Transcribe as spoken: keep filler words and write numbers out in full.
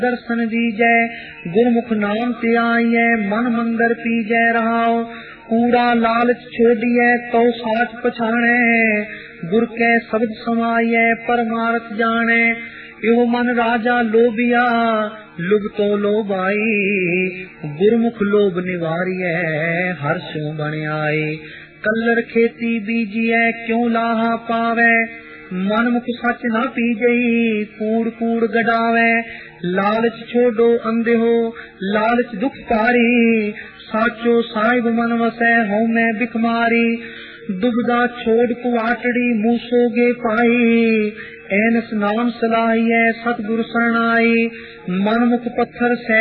दर्शन दीजै गुरमुख नाम ते आइए मन मंदिर पीजै रहाओ। कूड़ा लालच छोड़िए तो साच पछाणे गुर के शब्द समाइए परमार्थ जाने। यो मन राजा लोभिया लुभ तो लोभाई गुरमुख लोभ निवारिए हर्षों बन आए। कल्लर खेती बीजिए क्यों लाहा पावे मन मुख सच ना पीजई कूड़ कूड़ गडावे। लालच छोड़ो अंधे हो लालच दुख पारी साचो साहिब मन वसै हो मैं बिखमारी। दुबदा छोड़ कुआटड़ी मूसोगे पाई एनस नाम सलाहिए सतगुरु शरणाई। मन मुख पत्थर सै